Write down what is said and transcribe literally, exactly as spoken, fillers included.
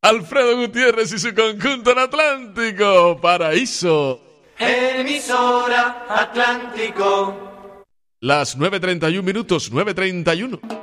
Alfredo Gutiérrez y su conjunto en Atlántico, Paraíso. Emisora Atlántico. Las nueve treinta y un minutos, nueve treinta y uno.